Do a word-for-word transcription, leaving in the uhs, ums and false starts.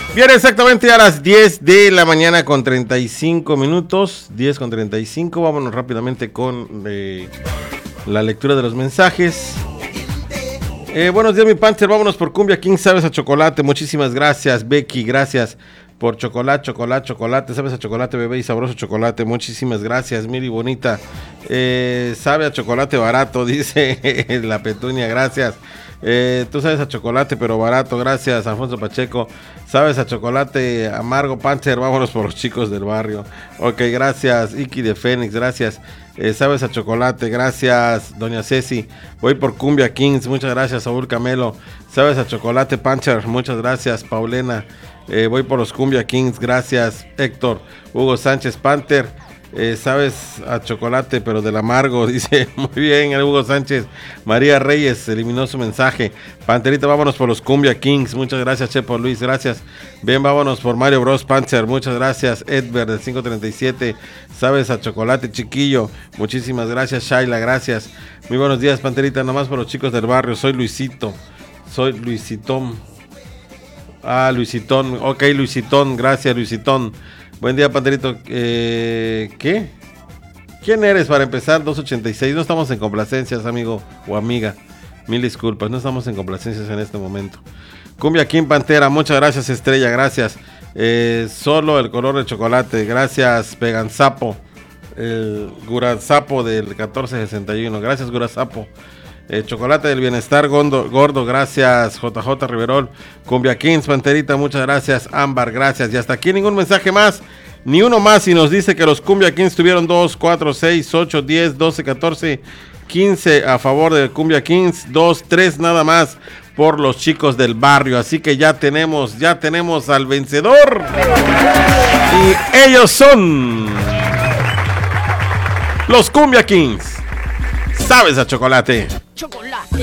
Bien, exactamente a las diez de la mañana con treinta y cinco minutos, diez con treinta y cinco, vámonos rápidamente con eh, la lectura de los mensajes. Eh, buenos días, mi Panther, vámonos por Cumbia King, sabes a chocolate, muchísimas gracias, Becky, gracias por chocolate, chocolate, chocolate, sabes a chocolate, bebé y sabroso chocolate, muchísimas gracias, Miri bonita, eh, sabe a chocolate barato, dice la Petunia, gracias. Eh, tú sabes a chocolate pero barato, gracias Alfonso Pacheco. Sabes a chocolate amargo, Panther, vámonos por los chicos del barrio. Ok, gracias Iki de Fénix, gracias. Eh, sabes a chocolate, gracias Doña Ceci. Voy por Cumbia Kings, muchas gracias Saúl Camelo. Sabes a chocolate, Panther, muchas gracias Paulena. Eh, voy por los Cumbia Kings, gracias Héctor. Hugo Sánchez, Panther. Eh, sabes a chocolate pero del amargo, dice. Muy bien, el Hugo Sánchez. María Reyes eliminó su mensaje. Panterita, vámonos por los Cumbia Kings, muchas gracias Chepo Luis, gracias. Bien, vámonos por Mario Bros Panzer, muchas gracias Edver del cinco treinta y siete. Sabes a chocolate, chiquillo, muchísimas gracias Shaila, gracias. Muy buenos días, Panterita, nomás por los chicos del barrio. Soy Luisito, soy Luisitón. Ah, Luisitón, ok, Luisitón, gracias Luisitón. Buen día, Panterito. Eh, ¿Qué? ¿Quién eres para empezar? dos ochenta y seis. No estamos en complacencias, amigo o amiga. Mil disculpas, no estamos en complacencias en este momento. Cumbia King Pantera, muchas gracias, Estrella, gracias. Eh, solo el color de chocolate, gracias, Peganzapo. El Gurazapo del catorce sesenta y uno, gracias, Gurazapo. Eh, chocolate del bienestar gordo, gordo, gracias J J Riverol. Cumbia Kings, Panterita, muchas gracias. Ámbar, gracias. Y hasta aquí ningún mensaje más, ni uno más, y nos dice que los Cumbia Kings tuvieron dos, cuatro, seis, ocho, diez, doce, catorce, quince a favor de Cumbia Kings, dos, tres nada más por los chicos del barrio. Así que ya tenemos, ya tenemos al vencedor. Y ellos son los Cumbia Kings. Sabes a chocolate. Chocolate.